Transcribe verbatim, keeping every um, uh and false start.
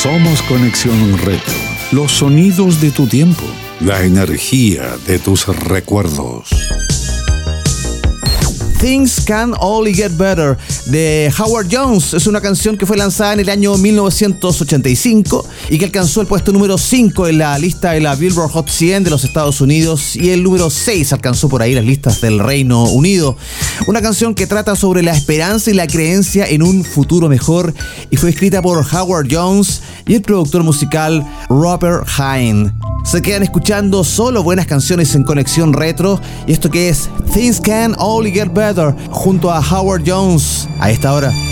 Somos Conexión Retro. Los sonidos de tu tiempo. La energía de tus recuerdos. Things Can Only Get Better de Howard Jones es una canción que fue lanzada en el año mil novecientos ochenta y cinco y que alcanzó el puesto número cinco en la lista de la Billboard Hot cien de los Estados Unidos y el número seis alcanzó por ahí las listas del Reino Unido. Una canción que trata sobre la esperanza y la creencia en un futuro mejor y fue escrita por Howard Jones y el productor musical Robert Hine. Se quedan escuchando solo buenas canciones en Conexión Retro y esto que es Things Can Only Get Better junto a Howard Jones a esta hora.